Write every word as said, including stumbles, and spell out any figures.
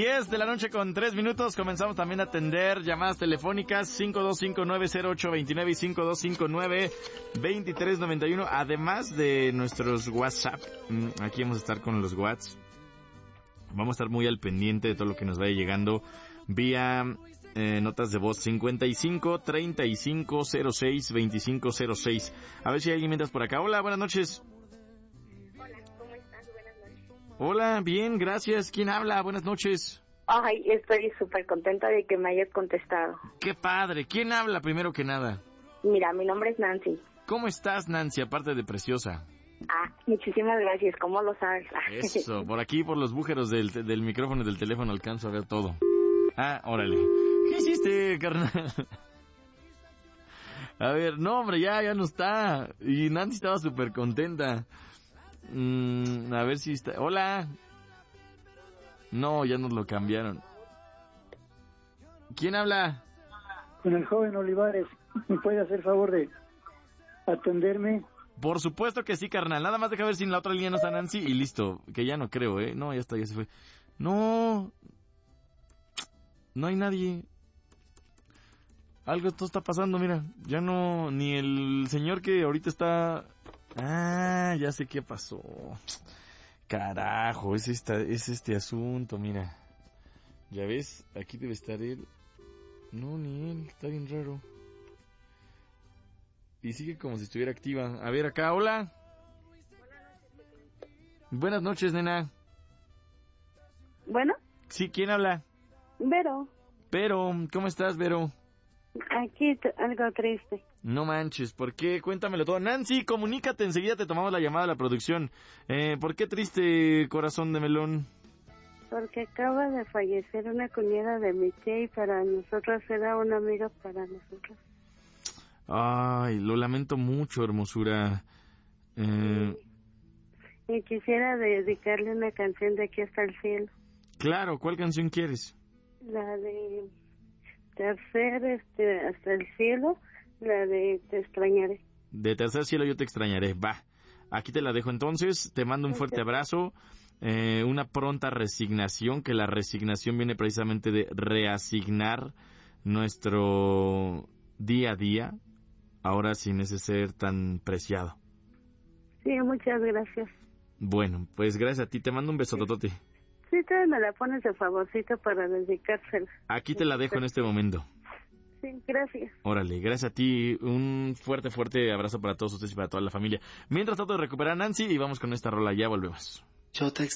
diez de la noche con tres minutos. Comenzamos también a atender llamadas telefónicas cinco dos cinco nueve cero ocho dos nueve y cinco dos cinco nueve dos tres nueve uno. Además de nuestros WhatsApp, aquí vamos a estar con los WhatsApp. Vamos a estar muy al pendiente de todo lo que nos vaya llegando vía eh, notas de voz cincuenta y cinco treinta y cinco cero seis veinticinco cero seis. A ver si hay alguien mientras por acá. Hola, buenas noches. Hola, ¿cómo estás? Buenas noches. Hola, bien, gracias. ¿Quién habla? Buenas noches. Ay, estoy súper contenta de que me hayas contestado. Qué padre. ¿Quién habla primero que nada? Mira, mi nombre es Nancy. ¿Cómo estás, Nancy, aparte de preciosa? Ah, muchísimas gracias. ¿Cómo lo sabes? Eso, por aquí, por los bújeros del, del micrófono y del teléfono alcanzo a ver todo. Ah, órale. ¿Qué hiciste, carnal? A ver, no, hombre, ya, ya no está. Y Nancy estaba súper contenta. Mm, a ver si está... Hola. No, ya nos lo cambiaron. ¿Quién habla? Con el joven Olivares. ¿Me puede hacer favor de atenderme? Por supuesto que sí, carnal. Nada más deja ver si en la otra línea no está Nancy y listo. Que ya no creo, ¿eh? No, ya está, ya se fue. No. No hay nadie. Algo todo está pasando, mira. Ya no... Ni el señor que ahorita está... Ah, ya sé qué pasó. Carajo, es, esta, es este asunto, mira. Ya ves, aquí debe estar él. No, ni él. Está bien raro. Y sigue como si estuviera activa. A ver, acá, hola. Buenas noches, nena. Bueno. Sí, ¿quién habla? Vero. Vero, ¿cómo estás, Vero? Aquí t- algo triste. No manches, ¿por qué? Cuéntamelo todo. Nancy, comunícate, enseguida te tomamos la llamada a la producción. Eh, ¿por qué triste, corazón de melón? Porque acaba de fallecer una cuñada de mi tía y para nosotros era una amiga para nosotros. Ay, lo lamento mucho, hermosura. Eh... Y quisiera dedicarle una canción de Aquí hasta el cielo. Claro, ¿cuál canción quieres? La de Tercer, este, hasta el cielo, la de Te extrañaré. De Tercer cielo yo te extrañaré, va. Aquí te la dejo entonces, te mando un fuerte abrazo, eh, una pronta resignación, que la resignación viene precisamente de reasignar nuestro día a día, ahora sin ese ser tan preciado. Sí, muchas gracias. Bueno, pues gracias a ti, te mando un besototote. Sí, todavía me la pones de favorcito para dedicársela. Aquí te la dejo en este momento. Sí, gracias. Órale, gracias a ti, un fuerte, fuerte abrazo para todos ustedes y para toda la familia. Mientras trato de recuperar a Nancy y vamos con esta rola, ya volvemos. Yo te